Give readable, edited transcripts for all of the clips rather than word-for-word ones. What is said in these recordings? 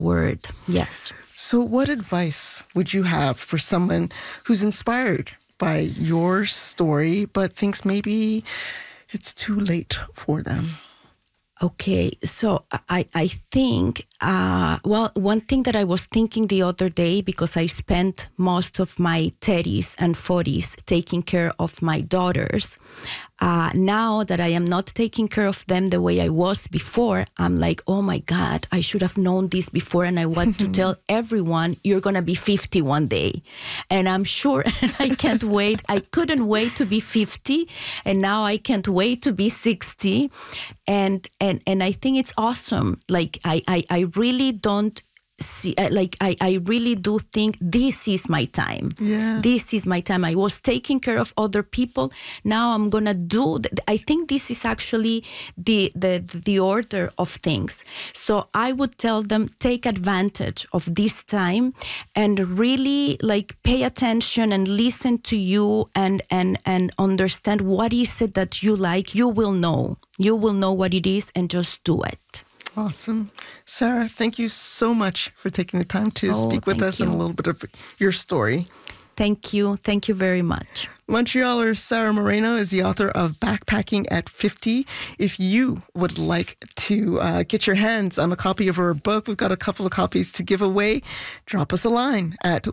word. Yes. So what advice would you have for someone who's inspired by your story but thinks maybe it's too late for them? Okay, so I think, one thing that I was thinking the other day, because I spent most of my 30s and 40s taking care of my daughters, now that I am not taking care of them the way I was before, I'm like, oh my God, I should have known this before. And I want to tell everyone, you're going to be 50 one day. And I'm sure I can't wait. I couldn't wait to be 50. And now I can't wait to be 60. And I think it's awesome. Like, I really don't see, I really do think this is my time. Yeah. This is my time. I was taking care of other people. Now I'm going to do, I think this is actually the order of things. So I would tell them, take advantage of this time and really pay attention and listen to you and understand what is it that you like. You will know what it is, and just do it. Awesome. Sarah, thank you so much for taking the time to speak with us and a little bit of your story. Thank you. Thank you very much. Montrealer Sarah Moreno is the author of Backpacking at 50. If you would like to get your hands on a copy of her book, we've got a couple of copies to give away. Drop us a line at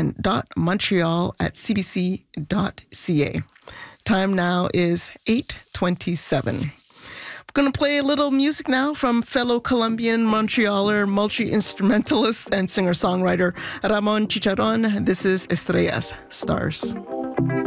weekend.montreal@cbc.ca. Time now is 8:27. We're going to play a little music now from fellow Colombian Montrealer, multi-instrumentalist and singer-songwriter Ramon Chicharron. This is Estrellas, Stars.